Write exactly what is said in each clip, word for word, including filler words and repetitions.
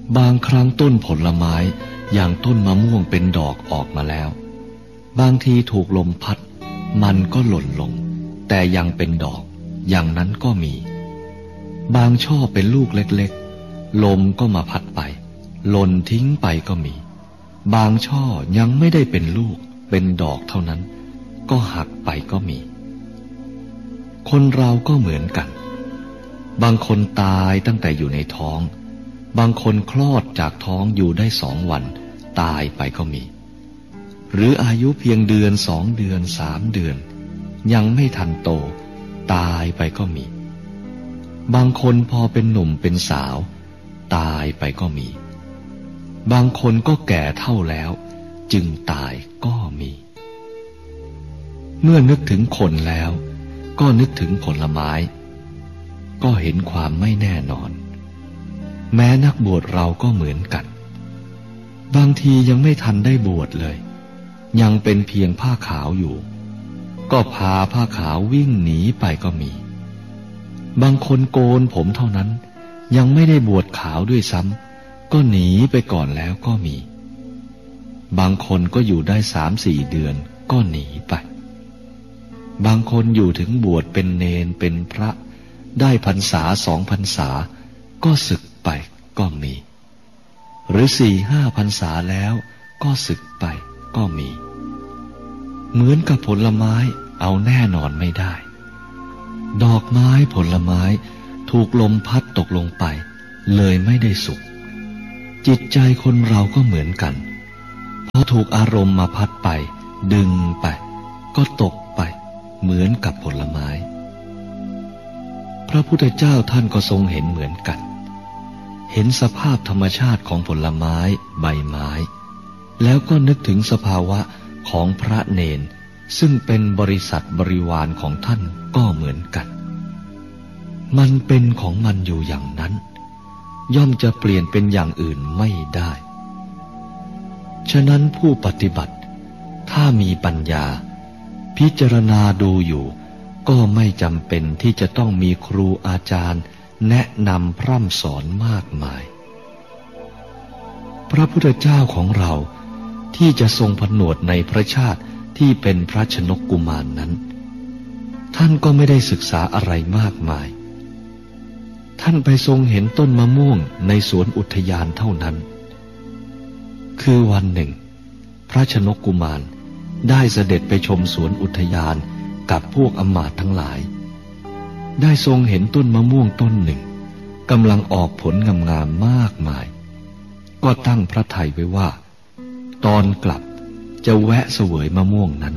บางครั้งต้นผลไม้อย่างต้นมะม่วงเป็นดอกออกมาแล้วบางทีถูกลมพัดมันก็หล่นลงแต่ยังเป็นดอกอย่างนั้นก็มีบางช่อเป็นลูกเล็กๆลมก็มาพัดไปหล่นทิ้งไปก็มีบางช่อยังไม่ได้เป็นลูกเป็นดอกเท่านั้นก็หักไปก็มีคนเราก็เหมือนกันบางคนตายตั้งแต่อยู่ในท้องบางคนคลอดจากท้องอยู่ได้สองวันตายไปก็มีหรืออายุเพียงเดือนสองเดือนสามเดือนยังไม่ทันโตตายไปก็มีบางคนพอเป็นหนุ่มเป็นสาวตายไปก็มีบางคนก็แก่เฒ่าแล้วจึงตายก็มีเมื่อนึกถึงคนแล้วก็นึกถึงผลไม้ก็เห็นความไม่แน่นอนแม้นักบวชเราก็เหมือนกันบางทียังไม่ทันได้บวชเลยยังเป็นเพียงผ้าขาวอยู่ก็พาผ้าขาววิ่งหนีไปก็มีบางคนโกนผมเท่านั้นยังไม่ได้บวชขาวด้วยซ้ำก็หนีไปก่อนแล้วก็มีบางคนก็อยู่ได้สามสี่เดือนก็หนีไปบางคนอยู่ถึงบวชเป็นเณรเป็นพระได้พรรษาสองพรรษาก็สึกไปก็มีหรือสี่ห้าพรรษาแล้วก็สึกไปก็มีเหมือนกับผลไม้เอาแน่นอนไม่ได้ดอกไม้ผลไม้ถูกลมพัดตกลงไปเลยไม่ได้สุขจิตใจคนเราก็เหมือนกันพอถูกอารมณ์มาพัดไปดึงไปก็ตกไปเหมือนกับผลไม้พระพุทธเจ้าท่านก็ทรงเห็นเหมือนกันเห็นสภาพธรรมชาติของผลไม้ใบไม้แล้วก็นึกถึงสภาวะของพระเณรซึ่งเป็นบริษัทบริวารของท่านก็เหมือนกันมันเป็นของมันอยู่อย่างนั้นย่อมจะเปลี่ยนเป็นอย่างอื่นไม่ได้ฉะนั้นผู้ปฏิบัติถ้ามีปัญญาพิจารณาดูอยู่ก็ไม่จำเป็นที่จะต้องมีครูอาจารย์แนะนำพร่ำสอนมากมายพระพุทธเจ้าของเราที่จะทรงผนวดในพระชาติที่เป็นพระชนกกุมารนั้นท่านก็ไม่ได้ศึกษาอะไรมากมายท่านไปทรงเห็นต้นมะม่วงในสวนอุทยานเท่านั้นคือวันหนึ่งพระชนกกุมารได้เสด็จไปชมสวนอุทยานกับพวกอมาตย์ทั้งหลายได้ทรงเห็นต้นมะม่วงต้นหนึ่งกำลังออกผลงามๆมากมายก็ตั้งพระทัยไว้ว่าตอนกลับจะแวะเสวยมะม่วงนั้น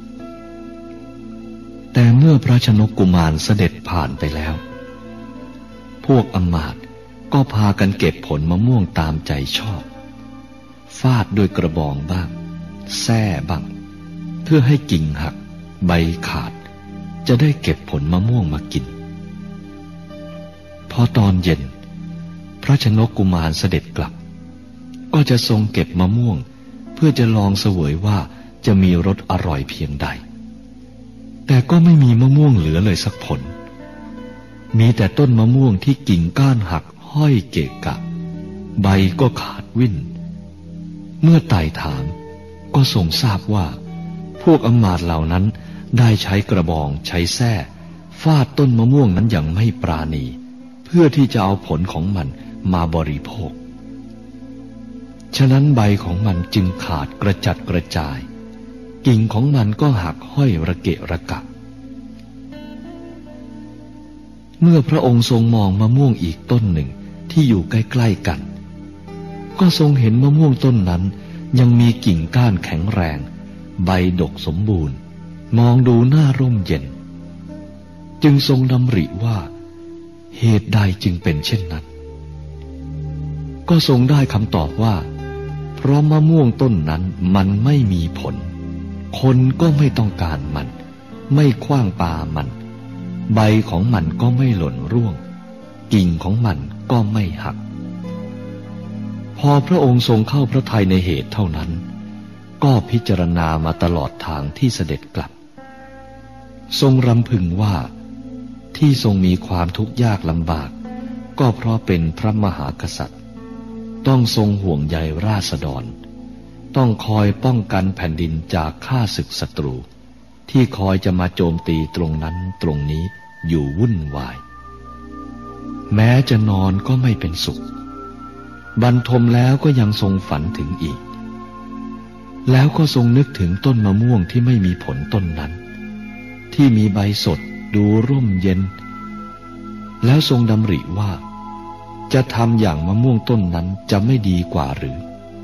แต่เมื่อพระชนกกุมารเสด็จผ่านไปแล้วพวกอมาตย์ก็พากันเก็บผลมะม่วงตามใจชอบฟาดด้วยกระบองบ้างแส้บ้างเพื่อให้กิ่งหักใบขาดจะได้เก็บผลมะม่วงมากินพอตอนเย็นพระชนกกุมารเสด็จกลับก็จะทรงเก็บมะม่วงเพื่อจะลองเสวยว่าจะมีรสอร่อยเพียงใดแต่ก็ไม่มีมะม่วงเหลือเลยสักผลมีแต่ต้นมะม่วงที่กิ่งก้านหักห้อยเกะกะใบก็ขาดวิ่นเมื่อไต่ถามก็ทรงทราบว่าพวกอมาตย์เหล่านั้นได้ใช้กระบองใช้แส้ฟาดต้นมะม่วงนั้นอย่างไม่ปราณีเพื่อที่จะเอาผลของมันมาบริโภคฉะนั้นใบของมันจึงขาดกระจัดกระจายกิ่งของมันก็หักห้อยระเกะระกะเมื่อพระองค์ทรงมองมะม่วงอีกต้นหนึ่งที่อยู่ใกล้ๆกันก็ทรงเห็นมะม่วงต้นนั้นยังมีกิ่งก้านแข็งแรงใบดกสมบูรณ์มองดูน่าร่มเย็นจึงทรงดำริว่าเหตุใดจึงเป็นเช่นนั้นก็ทรงได้คำตอบว่าเพราะมะม่วงต้นนั้นมันไม่มีผลคนก็ไม่ต้องการมันไม่ขว้างปามันใบของมันก็ไม่หล่นร่วงกิ่งของมันก็ไม่หักพอพระองค์ทรงเข้าพระทัยในเหตุเท่านั้นก็พิจารณามาตลอดทางที่เสด็จกลับทรงรำพึงว่าที่ทรงมีความทุกข์ยากลำบากก็เพราะเป็นพระมหากษัตริย์ต้องทรงห่วงใยราษฎรต้องคอยป้องกันแผ่นดินจากข้าศึกศัตรูที่คอยจะมาโจมตีตรงนั้นตรงนี้อยู่วุ่นวายแม้จะนอนก็ไม่เป็นสุขบรรทมแล้วก็ยังทรงฝันถึงอีกแล้วก็ทรงนึกถึงต้นมะม่วงที่ไม่มีผลต้นนั้นที่มีใบสดดูร่มเย็นแล้วทรงดำริว่าจะทำอย่างมะม่วงต้นนั้นจะไม่ดีกว่าหรือ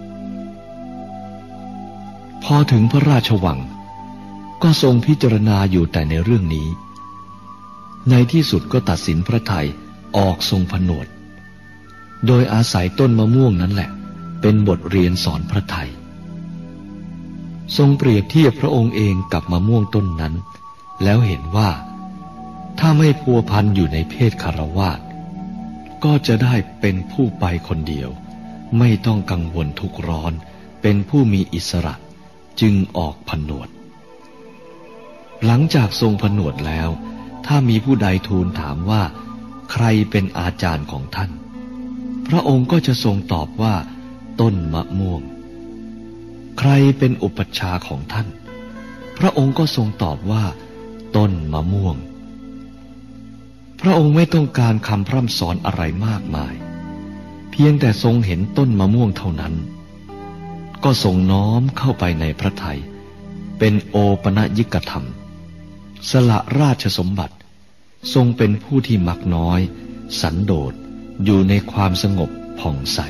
พอถึงพระราชวังก็ทรงพิจารณาอยู่แต่ในเรื่องนี้ในที่สุดก็ตัดสินพระทัยออกทรงผนวดโดยอาศัยต้นมะม่วงนั้นแหละเป็นบทเรียนสอนพระทัยทรงเปรียบเทียบพระองค์เองกับมะม่วงต้นนั้นแล้วเห็นว่าถ้าไม่พัวพันอยู่ในเพศคฤหัสถ์ก็จะได้เป็นผู้ไปคนเดียวไม่ต้องกังวลทุกข์ร้อนเป็นผู้มีอิสระจึงออกผนวดหลังจากทรงผนวดแล้วถ้ามีผู้ใดทูลถามว่าใครเป็นอาจารย์ของท่านพระองค์ก็จะทรงตอบว่าต้นมะม่วงใครเป็นอุปัชฌาย์ของท่านพระองค์ก็ทรงตอบว่าต้นมะม่วงพระองค์ไม่ต้องการคำพร่ำสอนอะไรมากมายเพียงแต่ทรงเห็นต้นมะม่วงเท่านั้นก็ทรงน้อมเข้าไปในพระทัยเป็นโอปนยิกธรรมสละราชสมบัติทรงเป็นผู้ที่มักน้อยสันโดษอยู่ในความสงบผ่องใส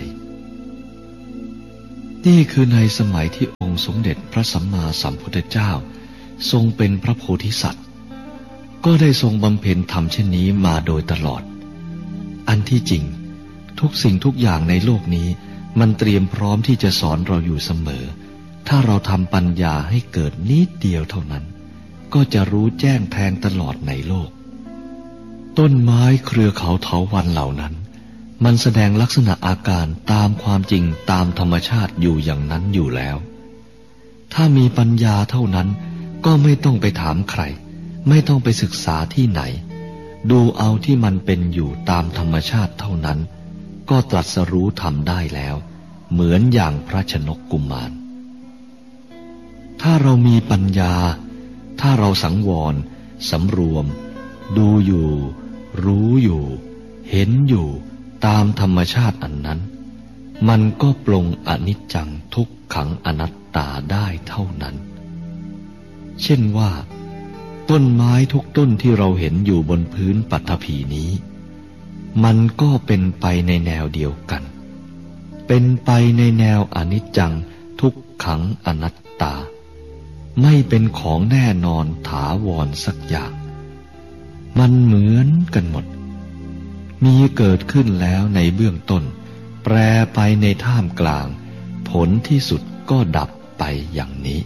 นี่คือในสมัยที่องค์สมเด็จพระสัมมาสัมพุทธเจ้าทรงเป็นพระโพธิสัตว์ก็ได้ทรงบำเพ็ญธรรมเช่นนี้มาโดยตลอดอันที่จริงทุกสิ่งทุกอย่างในโลกนี้มันเตรียมพร้อมที่จะสอนเราอยู่เสมอถ้าเราทำปัญญาให้เกิดนิดเดียวเท่านั้นก็จะรู้แจ้งแทงตลอดในโลกต้นไม้เครือเขาเถาวัลย์เหล่านั้นมันแสดงลักษณะอาการตามความจริงตามธรรมชาติอยู่อย่างนั้นอยู่แล้วถ้ามีปัญญาเท่านั้นก็ไม่ต้องไปถามใครไม่ต้องไปศึกษาที่ไหนดูเอาที่มันเป็นอยู่ตามธรรมชาติเท่านั้นก็ตรัสรู้ทำได้แล้วเหมือนอย่างพระชนกกุมารถ้าเรามีปัญญาถ้าเราสังวรสำรวมดูอยู่รู้อยู่เห็นอยู่ตามธรรมชาติอันนั้นมันก็ปลงอนิจจังทุกขังอนัตตาได้เท่านั้นเช่นว่าต้นไม้ทุกต้นที่เราเห็นอยู่บนพื้นปฐพีนี้มันก็เป็นไปในแนวเดียวกันเป็นไปในแนวอนิจจังทุกขังอนัตตาไม่เป็นของแน่นอนถาวรสักอย่างมันเหมือนกันหมดมีเกิดขึ้นแล้วในเบื้องต้นแปรไปในท่ามกลางผลที่สุดก็ดับไปอย่างนี้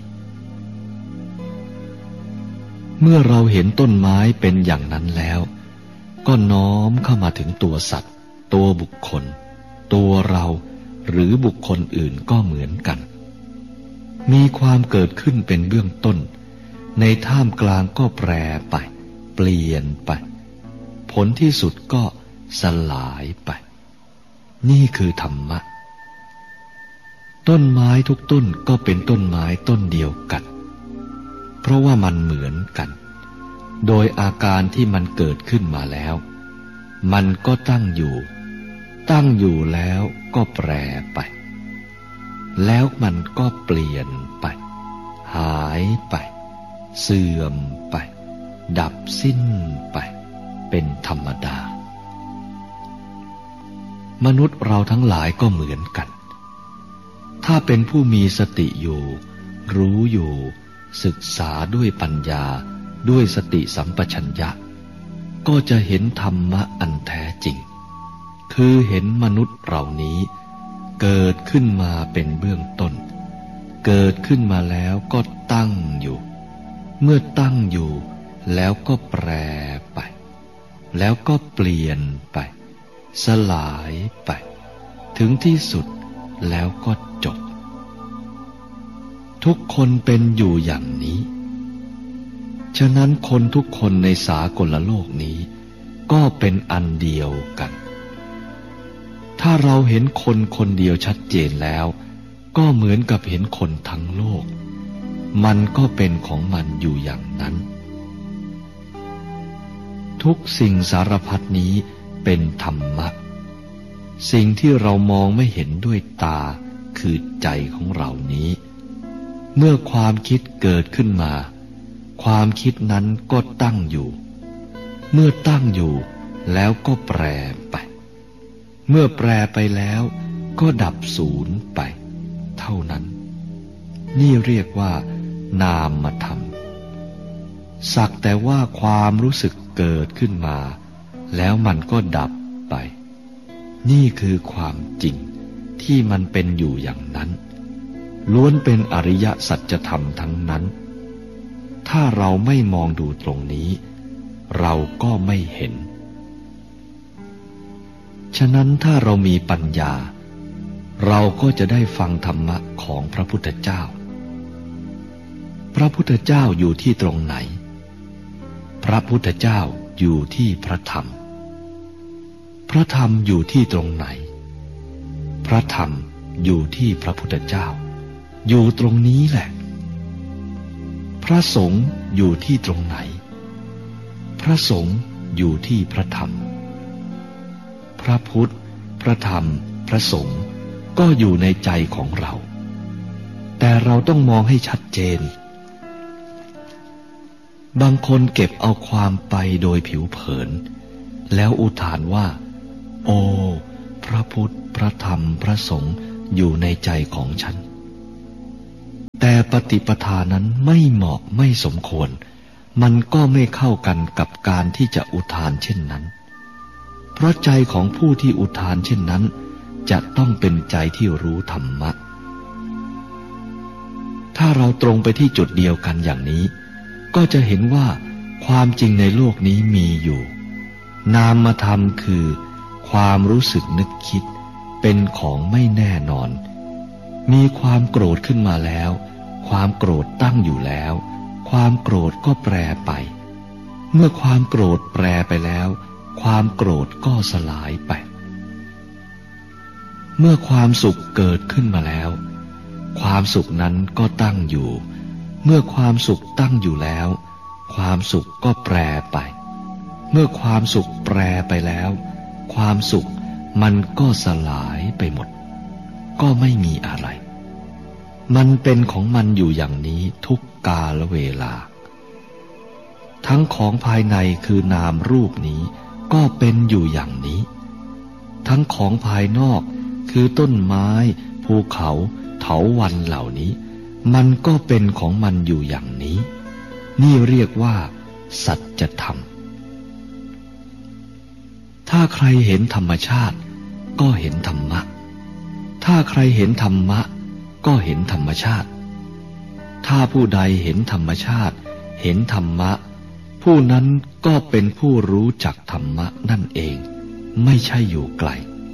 เมื่อเราเห็นต้นไม้เป็นอย่างนั้นแล้วก็น้อมเข้ามาถึงตัวสัตว์ตัวบุคคลตัวเราหรือบุคคลอื่นก็เหมือนกันมีความเกิดขึ้นเป็นเบื้องต้นในท่ามกลางก็แปรไปเปลี่ยนไปผลที่สุดก็สลายไปนี่คือธรรมะต้นไม้ทุกต้นก็เป็นต้นไม้ต้นเดียวกันเพราะว่ามันเหมือนกันโดยอาการที่มันเกิดขึ้นมาแล้วมันก็ตั้งอยู่ตั้งอยู่แล้วก็แปรไปแล้วมันก็เปลี่ยนไปหายไปเสื่อมไปดับสิ้นไปเป็นธรรมดามนุษย์เราทั้งหลายก็เหมือนกันถ้าเป็นผู้มีสติอยู่รู้อยู่ศึกษาด้วยปัญญาด้วยสติสัมปชัญญะก็จะเห็นธรรมะอันแท้จริงคือเห็นมนุษย์เหล่านี้เกิดขึ้นมาเป็นเบื้องต้นเกิดขึ้นมาแล้วก็ตั้งอยู่เมื่อตั้งอยู่แล้วก็แปรไปแล้วก็เปลี่ยนไปสลายไปถึงที่สุดแล้วก็จบทุกคนเป็นอยู่อย่างนี้ฉะนั้นคนทุกคนในสากลโลกนี้ก็เป็นอันเดียวกันทถ้าเราเห็นคนคนเดียวชัดเจนแล้วก็เหมือนกับเห็นคนทั้งโลกมันก็เป็นของมันอยู่อย่างนั้นทุกสิ่งสารพัดนี้เป็นธรรมะสิ่งที่เรามองไม่เห็นด้วยตาคือใจของเรานี้เมื่อความคิดเกิดขึ้นมาความคิดนั้นก็ตั้งอยู่เมื่อตั้งอยู่แล้วก็แปรไปเมื่อแปรไปแล้วก็ดับสูญไปเท่านั้นนี่เรียกว่านามธรรมสักแต่ว่าความรู้สึกเกิดขึ้นมาแล้วมันก็ดับไปนี่คือความจริงที่มันเป็นอยู่อย่างนั้นล้วนเป็นอริยสัจธรรมทั้งนั้นถ้าเราไม่มองดูตรงนี้เราก็ไม่เห็นฉะนั้นถ้าเรามีปัญญาเราก็จะได้ฟังธรรมะของพระพุทธเจ้าพระพุทธเจ้าอยู่ที่ตรงไหนพระพุทธเจ้าอยู่ที่พระธรรมพระธรรมอยู่ที่ตรงไหนพระธรรมอยู่ที่พระพุทธเจ้าอยู่ตรงนี้แหละพระสงฆ์อยู่ที่ตรงไหนพระสงฆ์อยู่ที่พระธรรมพระพุทธพระธรรมพระสงฆ์ก็อยู่ในใจของเราแต่เราต้องมองให้ชัดเจนบางคนเก็บเอาความไปโดยผิวเผินแล้วอุทานว่าโอ้พระพุทธพระธรรมพระสงฆ์อยู่ในใจของฉันแต่ปฏิปทานั้นไม่เหมาะไม่สมควรมันก็ไม่เข้ากันกับการที่จะอุทานเช่นนั้นเพราะใจของผู้ที่อุทานเช่นนั้นจะต้องเป็นใจที่รู้ธรรมะถ้าเราตรงไปที่จุดเดียวกันอย่างนี้ก็จะเห็นว่าความจริงในโลกนี้มีอยู่นามธรรมคือความรู้สึกนึกคิดเป็นของไม่แน่นอนมีความโกรธขึ้นมาแล้วความโกรธตั้งอยู่แล้วความโกรธก็แปรไปเมื่อความโกรธแปรไปแล้วความโกรธก็สลายไปเมื่อความสุขเกิดขึ้นมาแล้วความสุขนั้นก็ตั้งอยู่เมื่อความสุขตั้งอยู่แล้วความสุขก็แปรไปเมื่อความสุขแปรไปแล้วความสุขมันก็สลายไปหมดก็ไม่มีอะไรมันเป็นของมันอยู่อย่างนี้ทุกกาลเวลาทั้งของภายในคือนามรูปนี้ก็เป็นอยู่อย่างนี้ทั้งของภายนอกคือต้นไม้ภูเขาเถาวัลย์เหล่านี้มันก็เป็นของมันอยู่อย่างนี้นี่เรียกว่าสัจธรรมถ้าใครเห็นธรรมชาติก็เห็นธรรมะถ้าใครเห็นธรรมะก็เห็นธรรมชาติถ้าผู้ใดเห็นธรรมชาติเห็นธรรมะผู้นั้นก็เป็นผู้รู้จักธรรมะนั่นเองไม่ใช่อยู่ไกล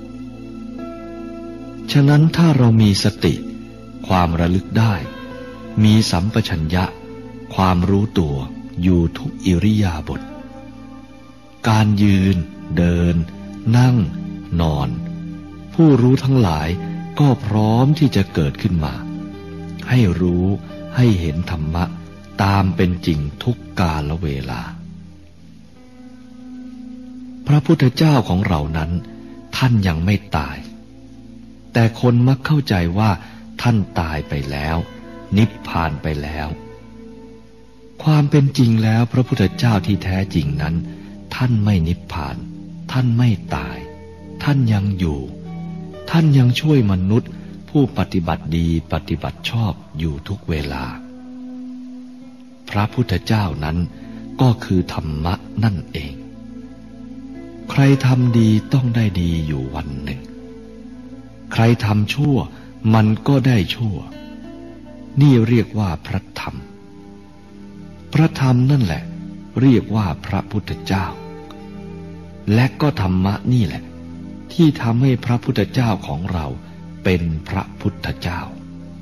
ฉะนั้นถ้าเรามีสติความระลึกได้มีสัมปชัญญะความรู้ตัวอยู่ทุกอิริยาบถการยืนเดินนั่งนอนผู้รู้ทั้งหลายก็พร้อมที่จะเกิดขึ้นมาให้รู้ให้เห็นธรรมะตามเป็นจริงทุกกาลเวลาพระพุทธเจ้าของเรานั้นท่านยังไม่ตายแต่คนมักเข้าใจว่าท่านตายไปแล้วนิพพานไปแล้วความเป็นจริงแล้วพระพุทธเจ้าที่แท้จริงนั้นท่านไม่นิพพานท่านไม่ตายท่านยังอยู่ท่านยังช่วยมนุษย์ผู้ปฏิบัติดีปฏิบัติชอบอยู่ทุกเวลาพระพุทธเจ้านั้นก็คือธรรมะนั่นเองใครทำดีต้องได้ดีอยู่วันหนึ่งใครทำชั่วมันก็ได้ชั่วนี่เรียกว่าพระธรรมพระธรรมนั่นแหละเรียกว่าพระพุทธเจ้าและก็ธรรมะนี่แหละที่ทำให้พระพุทธเจ้าของเราเป็นพระพุทธเจ้า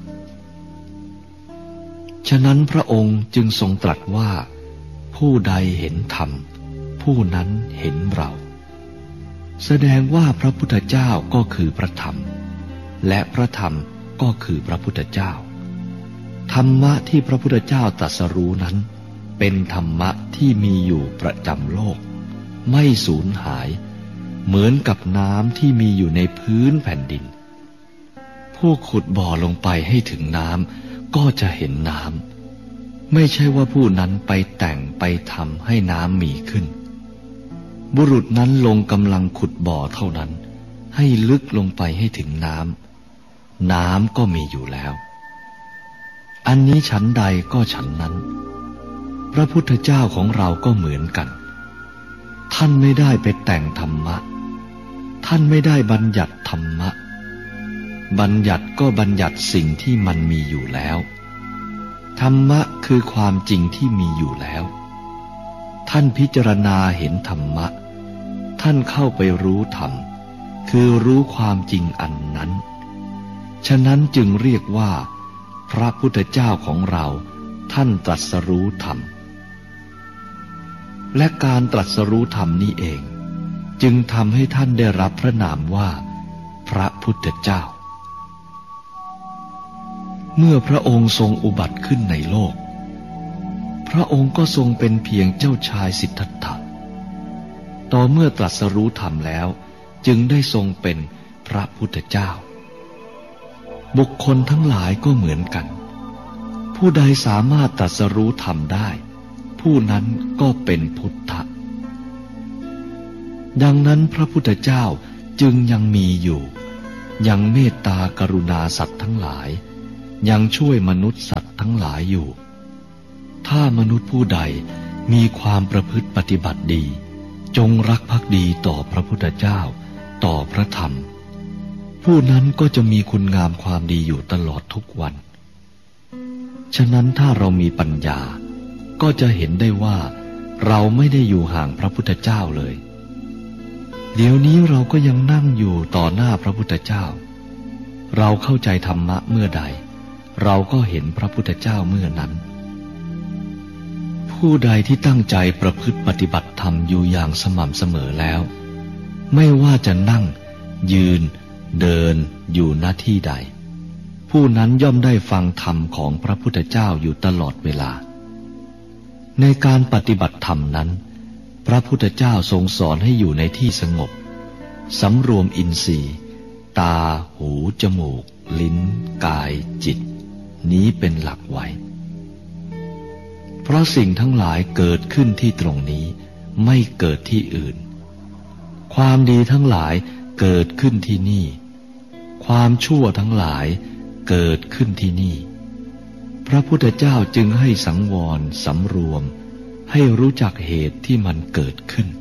ฉะนั้นพระองค์จึงทรงตรัสว่าผู้ใดเห็นธรรมผู้นั้นเห็นเราแสดงว่าพระพุทธเจ้าก็คือพระธรรมและพระธรรมก็คือพระพุทธเจ้าธรรมะที่พระพุทธเจ้าตรัสรู้นั้นเป็นธรรมะที่มีอยู่ประจำโลกไม่สูญหายเหมือนกับน้ำที่มีอยู่ในพื้นแผ่นดินผู้ขุดบ่อลงไปให้ถึงน้ำก็จะเห็นน้ำไม่ใช่ว่าผู้นั้นไปแต่งไปทำให้น้ำมีขึ้นบุรุษนั้นลงกำลังขุดบ่อเท่านั้นให้ลึกลงไปให้ถึงน้ำน้ำก็มีอยู่แล้วอันนี้ฉันใดก็ฉันนั้นพระพุทธเจ้าของเราก็เหมือนกันท่านไม่ได้ไปแต่งธรรมะท่านไม่ได้บัญญัติธรรมะบัญญัติก็บัญญัติสิ่งที่มันมีอยู่แล้วธรรมะคือความจริงที่มีอยู่แล้วท่านพิจารณาเห็นธรรมะท่านเข้าไปรู้ธรรมคือรู้ความจริงอันนั้นฉะนั้นจึงเรียกว่าพระพุทธเจ้าของเราท่านตรัสรู้ธรรมและการตรัสรู้ธรรมนี้เองจึงทำให้ท่านได้รับพระนามว่าพระพุทธเจ้าเมื่อพระองค์ทรงอุบัติขึ้นในโลกพระองค์ก็ทรงเป็นเพียงเจ้าชายสิทธัตถะต่อเมื่อตรัสรู้ธรรมแล้วจึงได้ทรงเป็นพระพุทธเจ้าบุคคลทั้งหลายก็เหมือนกันผู้ใดสามารถตรัสรู้ธรรมได้ผู้นั้นก็เป็นพุทธะดังนั้นพระพุทธเจ้าจึงยังมีอยู่ยังเมตตากรุณาสัตว์ทั้งหลายยังช่วยมนุษย์สัตว์ทั้งหลายอยู่ถ้ามนุษย์ผู้ใดมีความประพฤติปฏิบัติดีจงรักภักดีต่อพระพุทธเจ้าต่อพระธรรมผู้นั้นก็จะมีคุณงามความดีอยู่ตลอดทุกวันฉะนั้นถ้าเรามีปัญญาก็จะเห็นได้ว่าเราไม่ได้อยู่ห่างพระพุทธเจ้าเลยเดี๋ยวนี้เราก็ยังนั่งอยู่ต่อหน้าพระพุทธเจ้าเราเข้าใจธรรมะเมื่อใดเราก็เห็นพระพุทธเจ้าเมื่อนั้นผู้ใดที่ตั้งใจประพฤติปฏิบัติธรรมอยู่อย่างสม่ำเสมอแล้วไม่ว่าจะนั่งยืนเดินอยู่หน้าที่ใดผู้นั้นย่อมได้ฟังธรรมของพระพุทธเจ้าอยู่ตลอดเวลาในการปฏิบัติธรรมนั้นพระพุทธเจ้าทรงสอนให้อยู่ในที่สงบสำรวมอินทรีย์ตาหูจมูกลิ้นกายจิตนี้เป็นหลักไว้เพราะสิ่งทั้งหลายเกิดขึ้นที่ตรงนี้ไม่เกิดที่อื่นความดีทั้งหลายเกิดขึ้นที่นี่ความชั่วทั้งหลายเกิดขึ้นที่นี่พระพุทธเจ้าจึงให้สังวรสำรวมให้รู้จักเหตุที่มันเกิดขึ้น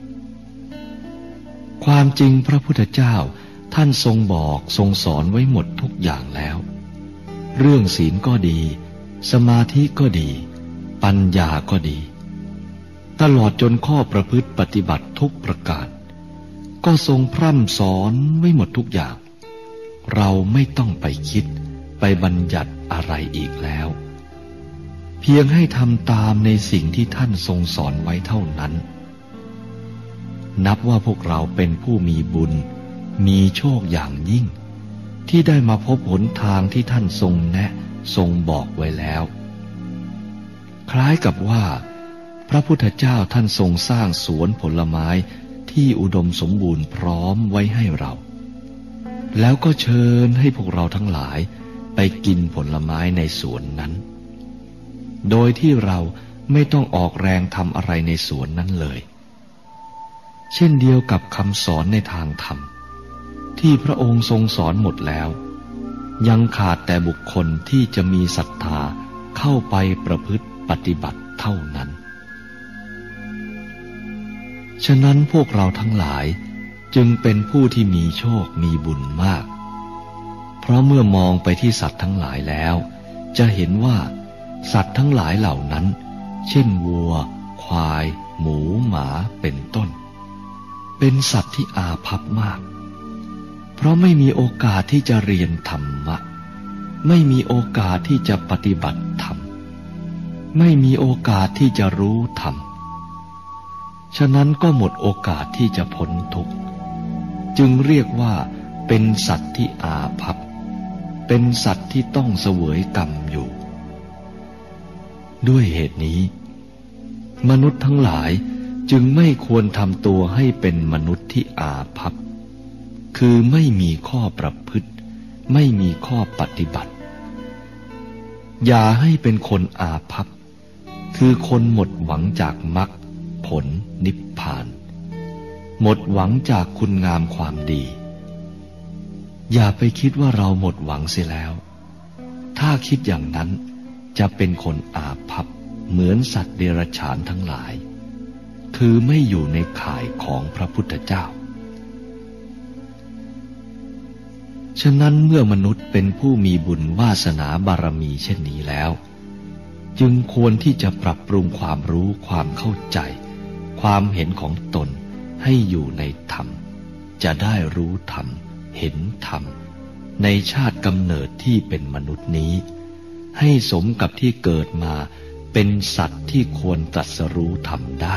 ความจริงพระพุทธเจ้าท่านทรงบอกทรงสอนไว้หมดทุกอย่างแล้วเรื่องศีลก็ดีสมาธิก็ดีปัญญาก็ดีตลอดจนข้อประพฤติปฏิบัติทุกประการก็ทรงพร่ำสอนไว้หมดทุกอย่างเราไม่ต้องไปคิดไปบัญญัติอะไรอีกแล้วเพียงให้ทำตามในสิ่งที่ท่านทรงสอนไว้เท่านั้นนับว่าพวกเราเป็นผู้มีบุญมีโชคอย่างยิ่งที่ได้มาพบหนทางที่ท่านทรงแนะทรงบอกไว้แล้วคล้ายกับว่าพระพุทธเจ้าท่านทรงสร้างสวนผลไม้ที่อุดมสมบูรณ์พร้อมไว้ให้เราแล้วก็เชิญให้พวกเราทั้งหลายไปกินผลไม้ในสวนนั้นโดยที่เราไม่ต้องออกแรงทำอะไรในสวนนั้นเลยเช่นเดียวกับคำสอนในทางธรรมที่พระองค์ทรงสอนหมดแล้วยังขาดแต่บุคคลที่จะมีศรัทธาเข้าไปประพฤติปฏิบัติเท่านั้นฉะนั้นพวกเราทั้งหลายจึงเป็นผู้ที่มีโชคมีบุญมากเพราะเมื่อมองไปที่สัตว์ทั้งหลายแล้วจะเห็นว่าสัตว์ทั้งหลายเหล่านั้นเช่นวัวควายหมูหมาเป็นต้นเป็นสัตว์ที่อาภัพมากเพราะไม่มีโอกาสที่จะเรียนธรรมะไม่มีโอกาสที่จะปฏิบัติธรรมไม่มีโอกาสที่จะรู้ธรรมฉะนั้นก็หมดโอกาสที่จะพ้นทุกข์จึงเรียกว่าเป็นสัตว์ที่อาภัพเป็นสัตว์ที่ต้องเสวยกรรมอยู่ด้วยเหตุนี้มนุษย์ทั้งหลายจึงไม่ควรทำตัวให้เป็นมนุษย์ที่อาภัพคือไม่มีข้อประพฤติไม่มีข้อปฏิบัติอย่าให้เป็นคนอาภัพคือคนหมดหวังจากมรรคผลนิพพานหมดหวังจากคุณงามความดีอย่าไปคิดว่าเราหมดหวังเสียแล้วถ้าคิดอย่างนั้นจะเป็นคนอาภัพเหมือนสัตว์เดรัจฉานทั้งหลายคือไม่อยู่ในข่ายของพระพุทธเจ้าฉะนั้นเมื่อมนุษย์เป็นผู้มีบุญวาสนาบารมีเช่นนี้แล้วจึงควรที่จะปรับปรุงความรู้ความเข้าใจความเห็นของตนให้อยู่ในธรรมจะได้รู้ธรรมเห็นธรรมในชาติกำเนิดที่เป็นมนุษย์นี้ให้สมกับที่เกิดมาเป็นสัตว์ที่ควรตรัสรู้ธรรมได้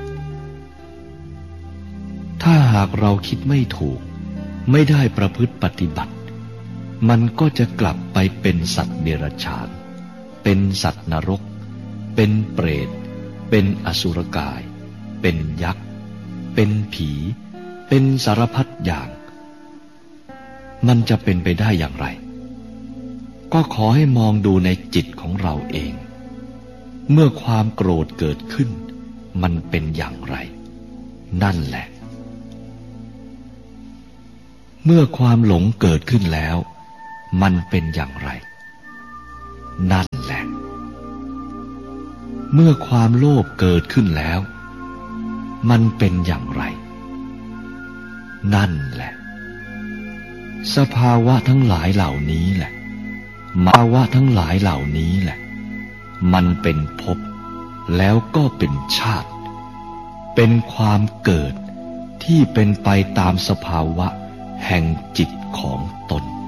ถ้าหากเราคิดไม่ถูกไม่ได้ประพฤติปฏิบัติมันก็จะกลับไปเป็นสัตว์เดรัจฉานเป็นสัตว์นรกเป็นเปรตเป็นอสุรกายเป็นยักษ์เป็นผีเป็นสารพัดอย่างมันจะเป็นไปได้อย่างไรก็ขอให้มองดูในจิตของเราเองเมื่อความโกรธเกิดขึ้นมันเป็นอย่างไรนั่นแหละเมื่อความหลงเกิดขึ้นแล้วมันเป็นอย่างไรนั่นแหละเมื่อความโลภเกิดขึ้นแล้วมันเป็นอย่างไรนั่นแหละสภาวะทั้งหลายเหล่านี้แหละภาวะทั้งหลายเหล่านี้แหละมันเป็นภพแล้วก็เป็นชาติเป็นความเกิดที่เป็นไปตามสภาวะแห่งจิตของตน